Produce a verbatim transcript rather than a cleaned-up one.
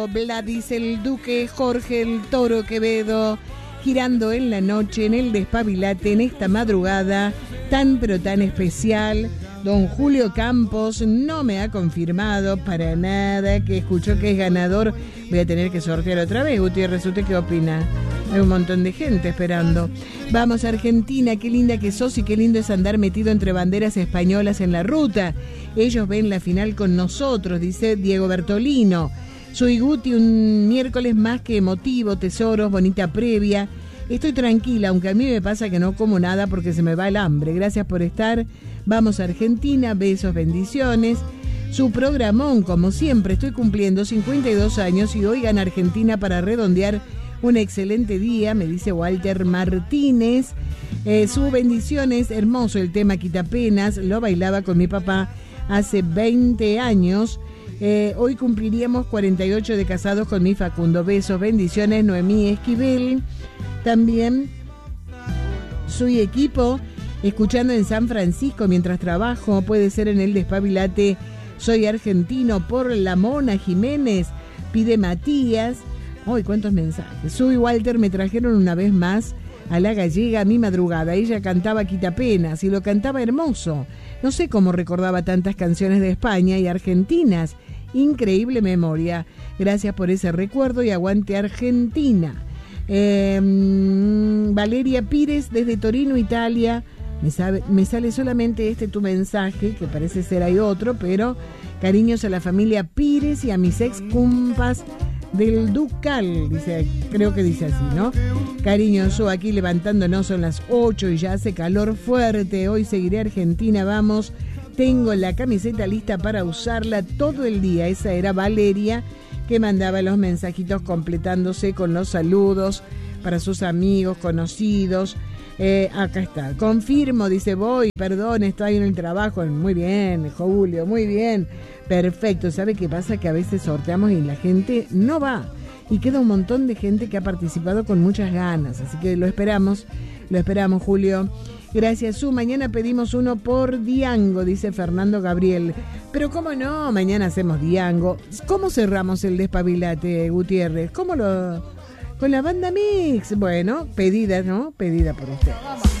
Vladis el Duque, Jorge el Toro Quevedo, girando en la noche en el Despabilate en esta madrugada tan pero tan especial. Don Julio Campos no me ha confirmado para nada que escuchó que es ganador. Voy a tener que sortear otra vez. Gutiérrez, ¿usted qué opina? Hay un montón de gente esperando. Vamos, Argentina, qué linda que sos y qué lindo es andar metido entre banderas españolas en la ruta. Ellos ven la final con nosotros, dice Diego Bertolino. Soy Guti, un miércoles más que emotivo, tesoros, bonita previa. Estoy tranquila, aunque a mí me pasa que no como nada porque se me va el hambre. Gracias por estar. Vamos a Argentina, besos, bendiciones. Su programón, como siempre, estoy cumpliendo cincuenta y dos años y hoy gana Argentina para redondear un excelente día, me dice Walter Martínez. Eh, su bendición es hermoso el tema Quitapenas, lo bailaba con mi papá hace veinte años. Eh, hoy cumpliríamos cuarenta y ocho de casados con mi Facundo. Besos, bendiciones, Noemí Esquivel. También soy equipo, escuchando en San Francisco mientras trabajo, puede ser en el Despabilate. Soy argentino por la Mona Jiménez, pide Matías. Uy, cuántos mensajes. Sue y Walter me trajeron una vez más a la gallega a mi madrugada. Ella cantaba Quitapenas y lo cantaba hermoso. No sé cómo recordaba tantas canciones de España y argentinas. Increíble memoria. Gracias por ese recuerdo y aguante Argentina. Eh, Valeria Pires desde Torino, Italia. Me, sabe, me sale solamente este tu mensaje, que parece ser hay otro, pero cariños a la familia Pires y a mis ex cumpas del Ducal, dice, creo que dice así, ¿no? Cariñoso, aquí levantándonos, son las ocho y ya hace calor fuerte. Hoy seguiré Argentina, vamos. Tengo la camiseta lista para usarla todo el día. Esa era Valeria, que mandaba los mensajitos completándose con los saludos para sus amigos, conocidos. Eh, acá está, confirmo, dice, voy, perdón, estoy en el trabajo. Muy bien, Julio, muy bien, perfecto. ¿Sabe qué pasa? Que a veces sorteamos y la gente no va, y queda un montón de gente que ha participado con muchas ganas, así que lo esperamos, lo esperamos, Julio. Gracias, Su. Mañana pedimos uno por Diango, dice Fernando Gabriel. Pero cómo no, mañana hacemos Diango. ¿Cómo cerramos el Despabilate, Gutiérrez? ¿Cómo lo...? Con la banda Mix. Bueno, pedida, ¿no? Pedida por usted.